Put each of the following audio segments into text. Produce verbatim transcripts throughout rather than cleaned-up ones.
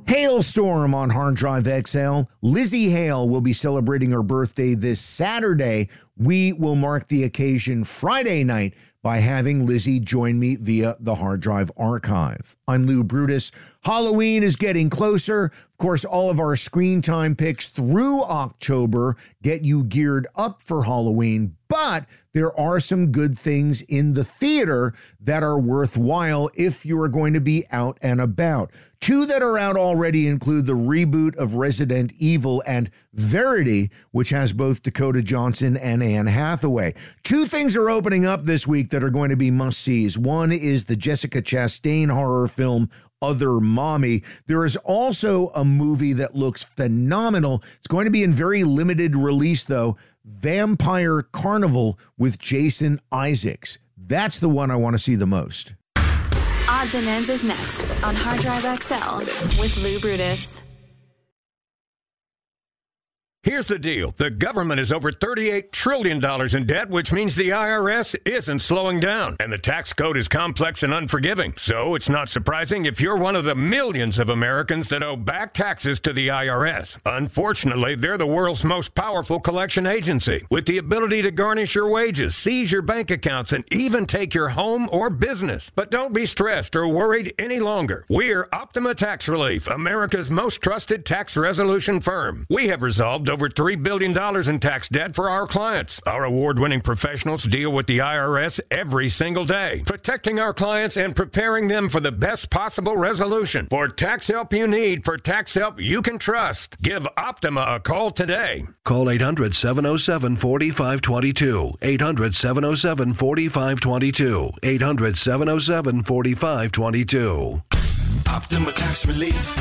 Hailstorm on Hard Drive X L. Lizzie Hale will be celebrating her birthday this Saturday. We will mark the occasion Friday night by having Lizzie join me via the Hard Drive Archive. I'm Lou Brutus. Halloween is getting closer. Of course, all of our screen time picks through October get you geared up for Halloween, but there are some good things in the theater that are worthwhile if you are going to be out and about. Two that are out already include the reboot of Resident Evil and Verity, which has both Dakota Johnson and Anne Hathaway. Two things are opening up this week that are going to be must-sees. One is the Jessica Chastain horror film Other Mommy. There is also a movie that looks phenomenal. It's going to be in very limited release, though. Vampire Carnival with Jason Isaacs. That's the one I want to see the most. Odds and Ends is next on Hard Drive X L with Lou Brutus. Here's the deal. The government is over thirty-eight trillion dollars in debt, which means the I R S isn't slowing down. And the tax code is complex and unforgiving. So it's not surprising if you're one of the millions of Americans that owe back taxes to the I R S. Unfortunately, they're the world's most powerful collection agency, with the ability to garnish your wages, seize your bank accounts, and even take your home or business. But don't be stressed or worried any longer. We're Optima Tax Relief, America's most trusted tax resolution firm. We have resolved over three billion dollars in tax debt for our clients. Our award-winning professionals deal with the I R S every single day, protecting our clients and preparing them for the best possible resolution. For tax help you need, for tax help you can trust, give Optima a call today. Call eight hundred, seven oh seven, four five two two. eight hundred, seven oh seven, four five two two. eight hundred, seven oh seven, four five two two. Optima Tax Relief.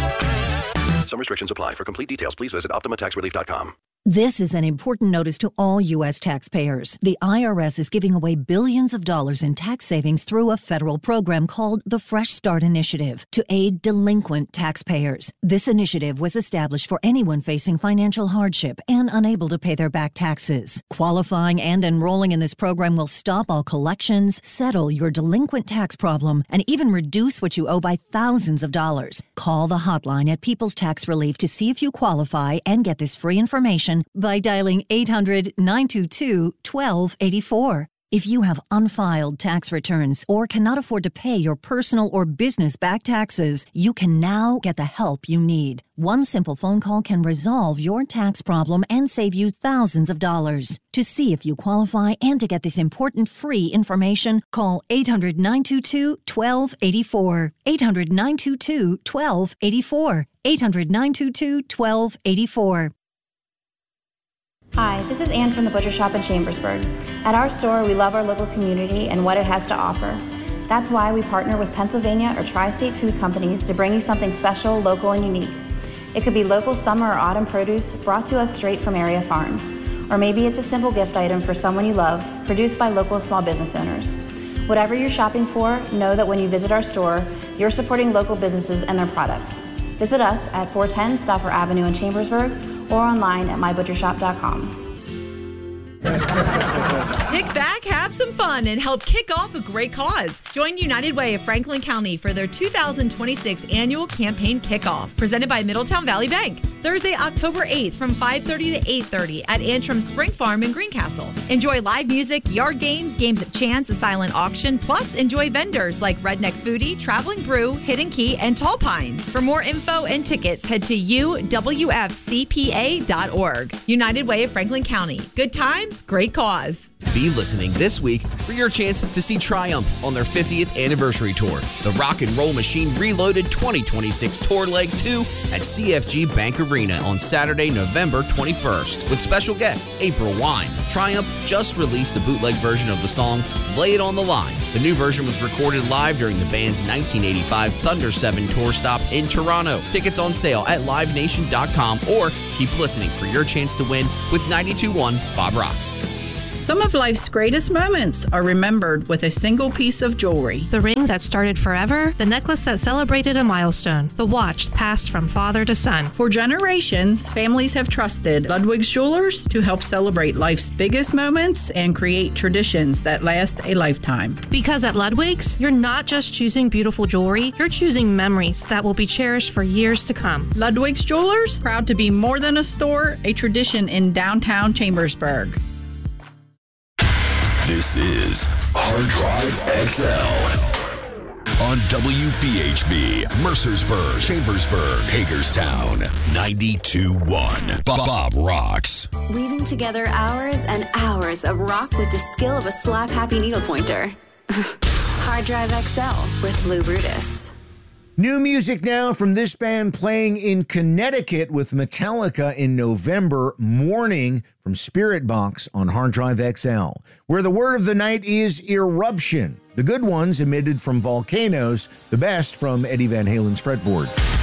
Some restrictions apply. For complete details, please visit optima tax relief dot com. This is an important notice to all U S taxpayers. The I R S is giving away billions of dollars in tax savings through a federal program called the Fresh Start Initiative to aid delinquent taxpayers. This initiative was established for anyone facing financial hardship and unable to pay their back taxes. Qualifying and enrolling in this program will stop all collections, settle your delinquent tax problem, and even reduce what you owe by thousands of dollars. Call the hotline at People's Tax Relief to see if you qualify and get this free information by dialing eight hundred, nine two two, one two eight four. If you have unfiled tax returns or cannot afford to pay your personal or business back taxes, you can now get the help you need. One simple phone call can resolve your tax problem and save you thousands of dollars. To see if you qualify and to get this important free information, call eight hundred, nine two two, one two eight four. eight hundred, nine two two, one two eight four. eight hundred, nine two two, one two eight four. Hi, this is Ann from the Butcher Shop in Chambersburg. At our store, we love our local community and what it has to offer. That's why we partner with Pennsylvania or Tri-State food companies to bring you something special, local, and unique. It could be local summer or autumn produce brought to us straight from area farms. Or maybe it's a simple gift item for someone you love, produced by local small business owners. Whatever you're shopping for, know that when you visit our store, you're supporting local businesses and their products. Visit us at four ten Stauffer Avenue in Chambersburg or online at my butcher shop dot com. Kick back, have some fun, and help kick off a great cause. Join United Way of Franklin County for their two thousand twenty-six annual campaign kickoff, presented by Middletown Valley Bank. Thursday, October eighth from five thirty to eight thirty at Antrim Spring Farm in Greencastle. Enjoy live music, yard games, games at chance, a silent auction, plus enjoy vendors like Redneck Foodie, Traveling Brew, Hidden Key, and Tall Pines. For more info and tickets, head to U W F C P A dot org. United Way of Franklin County. Good times, great cause. Be listening this week for your chance to see Triumph on their fiftieth anniversary tour. The Rock and Roll Machine Reloaded twenty twenty-six Tour Leg two at C F G Bank Arena on Saturday, November twenty-first, with special guest April Wine. Triumph just released a bootleg version of the song Lay It on the Line. The new version was recorded live during the band's nineteen eighty-five Thunder seven tour stop in Toronto. Tickets on sale at live nation dot com, or keep listening for your chance to win with ninety-two point one Bob Rocks. Some of life's greatest moments are remembered with a single piece of jewelry. The ring that started forever, the necklace that celebrated a milestone, the watch passed from father to son. For generations, families have trusted Ludwig's Jewelers to help celebrate life's biggest moments and create traditions that last a lifetime. Because at Ludwig's, you're not just choosing beautiful jewelry, you're choosing memories that will be cherished for years to come. Ludwig's Jewelers, proud to be more than a store, a tradition in downtown Chambersburg. This is Hard Drive X L on W B H B, Mercersburg, Chambersburg, Hagerstown, ninety-two point one. Bob rocks. Weaving together hours and hours of rock with the skill of a slap-happy needle pointer. Hard Drive X L with Lou Brutus. New music now from this band playing in Connecticut with Metallica in November. Morning from Spirit Box on Hard Drive X L, where the word of the night is eruption. The good ones emitted from volcanoes, the best from Eddie Van Halen's fretboard.